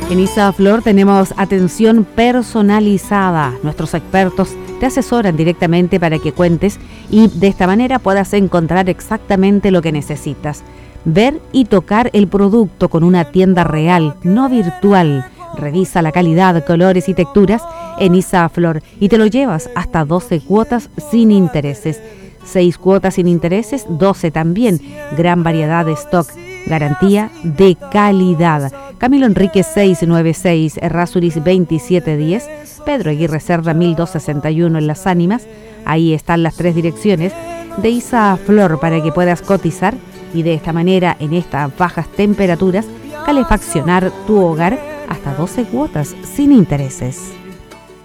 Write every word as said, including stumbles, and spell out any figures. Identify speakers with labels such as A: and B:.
A: En Isaflor tenemos atención personalizada. Nuestros expertos te asesoran directamente para que cuentes y de esta manera puedas encontrar exactamente lo que necesitas. Ver y tocar el producto con una tienda real, no virtual. Revisa la calidad, colores y texturas en Isaflor y te lo llevas hasta doce cuotas sin intereses. seis cuotas sin intereses, doce también. Gran variedad de stock. Garantía de calidad. Camilo Enrique seiscientos noventa y seis, Errázuriz veintisiete diez, Pedro Aguirre Cerda mil doscientos sesenta y uno en Las Ánimas. Ahí están las tres direcciones de Isaflor para que puedas cotizar y de esta manera, en estas bajas temperaturas, calefaccionar tu hogar hasta doce cuotas sin intereses.